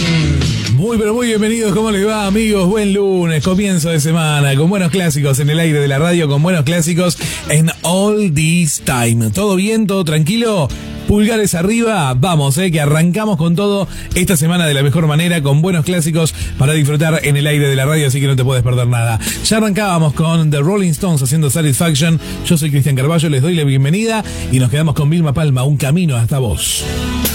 Muy pero muy bienvenidos, ¿cómo les va, amigos? Buen lunes, comienzo de semana, con buenos clásicos en el aire de la radio, con buenos clásicos en All This Time. ¿Todo bien? ¿Todo tranquilo? Pulgares arriba, vamos, que arrancamos con todo esta semana de la mejor manera, con buenos clásicos para disfrutar en el aire de la radio, así que no te puedes perder nada. Ya arrancábamos con The Rolling Stones haciendo Satisfaction. Yo soy Cristian Carballo, les doy la bienvenida y nos quedamos con Vilma Palma, Un camino hasta vos.